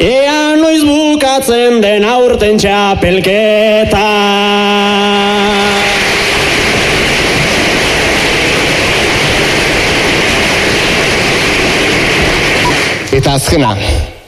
Ea noiz bukatzen den aurten txapelketa. Eta azkena,